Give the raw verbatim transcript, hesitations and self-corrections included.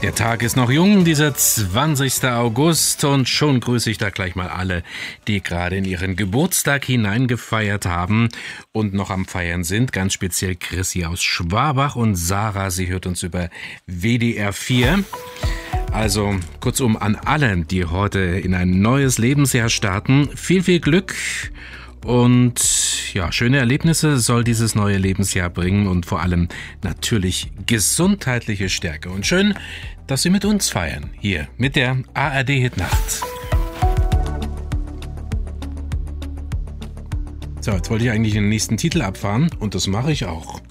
Der Tag ist noch jung, dieser zwanzigster August, und schon grüße ich da gleich mal alle, die gerade in ihren Geburtstag hineingefeiert haben und noch am Feiern sind. Ganz speziell Chrissy aus Schwabach und Sarah, sie hört uns über W D R vier. Also kurzum an alle, die heute in ein neues Lebensjahr starten, viel, viel Glück. Und ja, schöne Erlebnisse soll dieses neue Lebensjahr bringen und vor allem natürlich gesundheitliche Stärke. Und schön, dass Sie mit uns feiern, hier mit der A R D-Hit-Nacht. So, jetzt wollte ich eigentlich den nächsten Titel abfahren und das mache ich auch.